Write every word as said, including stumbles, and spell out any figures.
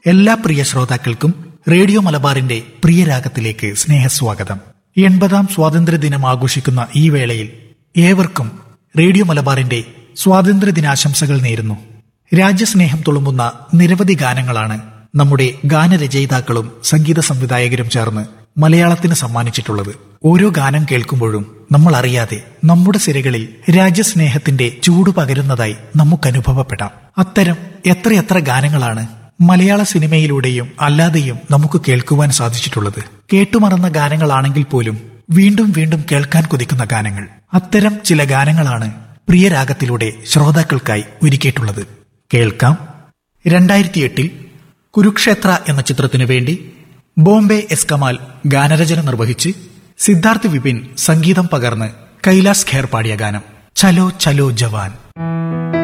എല്ലാ പ്രിയ ശ്രോതാക്കൾക്കും റേഡിയോ മലബാറിന്റെ പ്രിയ രാഗത്തിലേക്ക് സ്നേഹസ്വാഗതം. എൺപതാം സ്വാതന്ത്ര്യദിനം ആഘോഷിക്കുന്ന ഈ വേളയിൽ ഏവർക്കും റേഡിയോ മലബാറിന്റെ സ്വാതന്ത്ര്യദിനാശംസകൾ നേരുന്നു. രാജ്യസ്നേഹം തുളുമ്പുന്ന നിരവധി ഗാനങ്ങളാണ് നമ്മുടെ ഗാനരചയിതാക്കളും സംഗീത സംവിധായകരും ചേർന്ന് മലയാളത്തിന് സമ്മാനിച്ചിട്ടുള്ളത്. ഓരോ ഗാനം കേൾക്കുമ്പോഴും നമ്മൾ അറിയാതെ നമ്മുടെ സിരകളിൽ രാജ്യസ്നേഹത്തിന്റെ ചൂട് പകരുന്നതായി നമുക്കനുഭവപ്പെടാം. അത്തരം എത്രയെത്ര ഗാനങ്ങളാണ് മലയാള സിനിമയിലൂടെയും അല്ലാതെയും നമുക്ക് കേൾക്കുവാൻ സാധിച്ചിട്ടുള്ളത്. കേട്ടുമറന്ന ഗാനങ്ങളാണെങ്കിൽ പോലും വീണ്ടും വീണ്ടും കേൾക്കാൻ കൊതിക്കുന്ന ഗാനങ്ങൾ. അത്തരം ചില ഗാനങ്ങളാണ് പ്രിയരാഗത്തിലൂടെ ശ്രോതാക്കൾക്കായി ഒരുക്കിയിട്ടുള്ളത്. കേൾക്കാം. രണ്ടായിരത്തി എട്ടിൽ കുരുക്ഷേത്ര എന്ന ചിത്രത്തിനു വേണ്ടി ബോംബെ എസ് കമാൽ ഗാനരചന നിർവഹിച്ച് സിദ്ധാർത്ഥ് വിപിൻ സംഗീതം പകർന്ന് കൈലാസ് ഖേർ പാടിയ ഗാനം ചലോ ചലോ ജവാൻ.